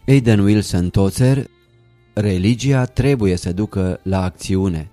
Aidan Wilson Tozer: religia trebuie să ducă la acțiune.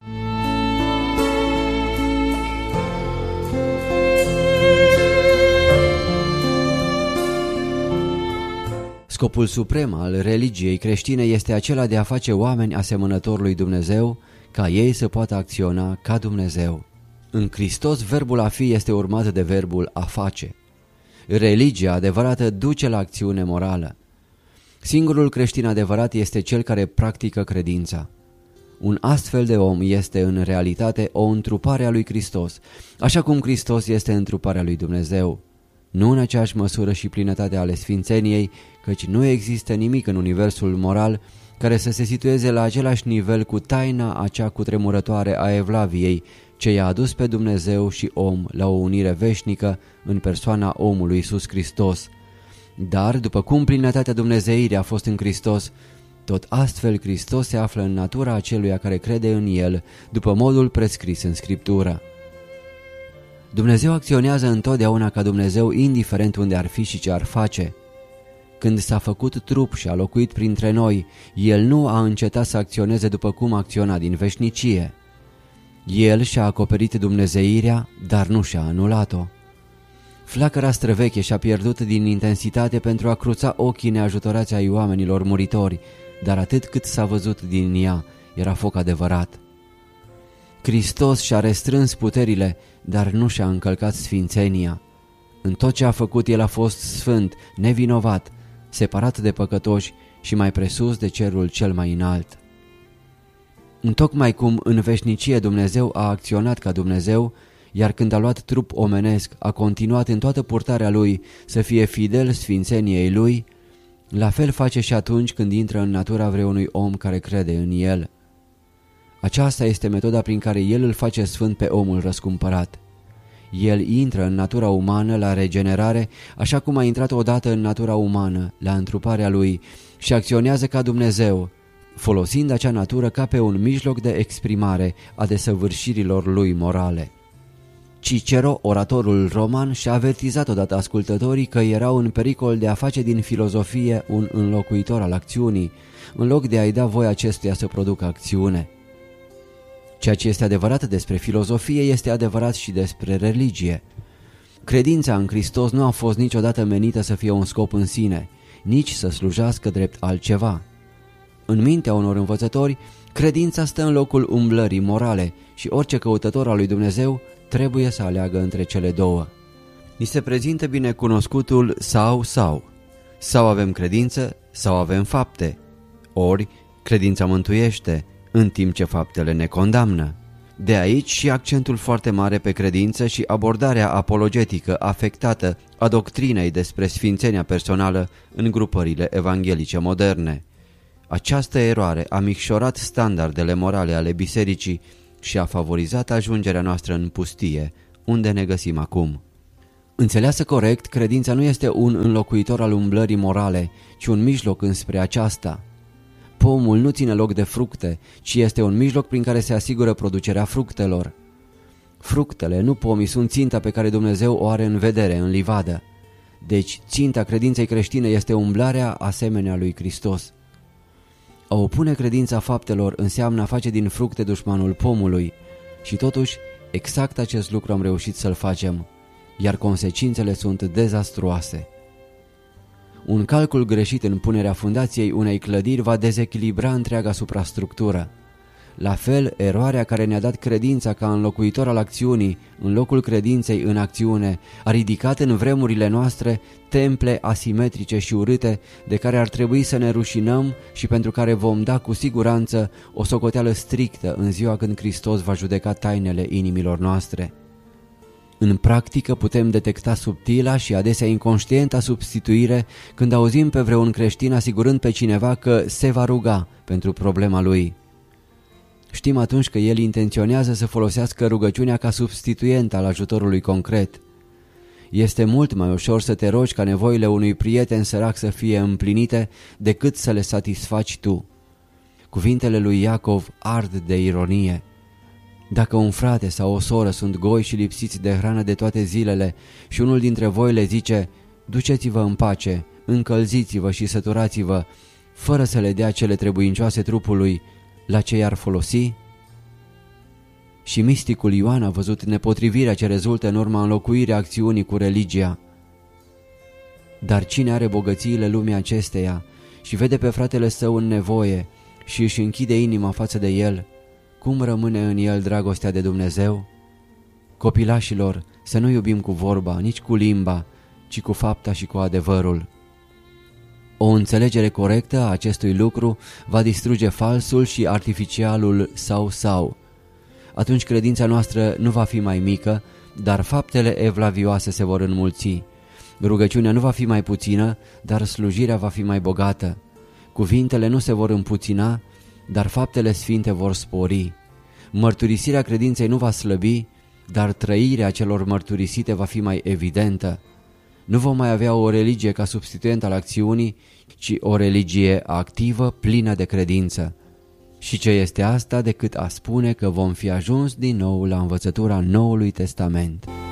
Scopul suprem al religiei creștine este acela de a face oameni asemănători lui Dumnezeu, ca ei să poată acționa ca Dumnezeu. În Hristos, verbul a fi este urmat de verbul a face. Religia adevărată duce la acțiune morală. Singurul creștin adevărat este cel care practică credința. Un astfel de om este în realitate o întrupare a lui Hristos, așa cum Hristos este întruparea lui Dumnezeu. Nu în aceeași măsură și plinătate ale sfințeniei, căci nu există nimic în universul moral care să se situeze la același nivel cu taina acea cutremurătoare a evlaviei, ce i-a adus pe Dumnezeu și om la o unire veșnică în persoana omului Iisus Hristos. Dar, după cum plinătatea dumnezeirii a fost în Hristos, tot astfel Hristos se află în natura aceluia care crede în El, după modul prescris în Scriptură. Dumnezeu acționează întotdeauna ca Dumnezeu, indiferent unde ar fi și ce ar face. Când s-a făcut trup și a locuit printre noi, El nu a încetat să acționeze după cum acționa din veșnicie. El și-a acoperit dumnezeirea, dar nu și-a anulat-o. Flacăra străveche și-a pierdut din intensitate pentru a cruța ochii neajutorați ai oamenilor muritori, dar atât cât s-a văzut din ea era foc adevărat. Hristos și-a restrâns puterile, dar nu și-a încălcat sfințenia. În tot ce a făcut, El a fost sfânt, nevinovat, separat de păcătoși și mai presus de cerul cel mai înalt. Întocmai cum în veșnicie Dumnezeu a acționat ca Dumnezeu, iar când a luat trup omenesc a continuat în toată purtarea Lui să fie fidel sfințeniei Lui, la fel face și atunci când intră în natura vreunui om care crede în El. Aceasta este metoda prin care El îl face sfânt pe omul răscumpărat. El intră în natura umană la regenerare, așa cum a intrat odată în natura umană, la întruparea Lui, și acționează ca Dumnezeu, folosind acea natură ca pe un mijloc de exprimare a desăvârșirilor Lui morale. Cicero, oratorul roman, și-a avertizat odată ascultătorii că erau în pericol de a face din filozofie un înlocuitor al acțiunii, în loc de a-i da voie acestuia să producă acțiune. Ceea ce este adevărat despre filozofie este adevărat și despre religie. Credința în Hristos nu a fost niciodată menită să fie un scop în sine, nici să slujească drept altceva. În mintea unor învățători, credința stă în locul umblării morale și orice căutător al lui Dumnezeu trebuie să aleagă între cele două. Ni se prezintă binecunoscutul sau avem credință sau avem fapte, ori credința mântuiește, în timp ce faptele ne condamnă. De aici și accentul foarte mare pe credință și abordarea apologetică afectată a doctrinei despre sfințenia personală în grupările evanghelice moderne. Această eroare a micșorat standardele morale ale bisericii și a favorizat ajungerea noastră în pustie, unde ne găsim acum. Înțeleasă corect, credința nu este un înlocuitor al umblării morale, ci un mijloc înspre aceasta. Pomul nu ține loc de fructe, ci este un mijloc prin care se asigură producerea fructelor. Fructele, nu pomii, sunt ținta pe care Dumnezeu o are în vedere în livadă. Deci, ținta credinței creștine este umblarea asemenea lui Hristos. A opune credința faptelor înseamnă a face din fructe dușmanul pomului și totuși exact acest lucru am reușit să-l facem, iar consecințele sunt dezastruoase. Un calcul greșit în punerea fundației unei clădiri va dezechilibra întreaga suprastructură. La fel, eroarea care ne-a dat credința ca înlocuitor al acțiunii în locul credinței în acțiune a ridicat în vremurile noastre temple asimetrice și urâte de care ar trebui să ne rușinăm și pentru care vom da cu siguranță o socoteală strictă în ziua când Hristos va judeca tainele inimilor noastre. În practică putem detecta subtila și adesea inconștienta substituire când auzim pe vreun creștin asigurând pe cineva că se va ruga pentru problema lui. Știm atunci că el intenționează să folosească rugăciunea ca substituent al ajutorului concret. Este mult mai ușor să te rogi ca nevoile unui prieten sărac să fie împlinite decât să le satisfaci tu. Cuvintele lui Iacov ard de ironie. Dacă un frate sau o soră sunt goi și lipsiți de hrană de toate zilele și unul dintre voi le zice: duceți-vă în pace, încălziți-vă și săturați-vă, fără să le dea cele trebuincioase trupului, la ce i-ar folosi? Și misticul Ioan a văzut nepotrivirea ce rezultă în urma înlocuirii acțiunii cu religia. Dar cine are bogățiile lumii acesteia și vede pe fratele său în nevoie și își închide inima față de el, cum rămâne în el dragostea de Dumnezeu? Copilașilor, să nu iubim cu vorba, nici cu limba, ci cu fapta și cu adevărul. O înțelegere corectă a acestui lucru va distruge falsul și artificialul sau. Atunci credința noastră nu va fi mai mică, dar faptele evlavioase se vor înmulți. Rugăciunea nu va fi mai puțină, dar slujirea va fi mai bogată. Cuvintele nu se vor împuțina, dar faptele sfinte vor spori. Mărturisirea credinței nu va slăbi, dar trăirea celor mărturisite va fi mai evidentă. Nu vom mai avea o religie ca substituent al acțiunii, ci o religie activă, plină de credință. Și ce este asta decât a spune că vom fi ajuns din nou la învățătura Noului Testament?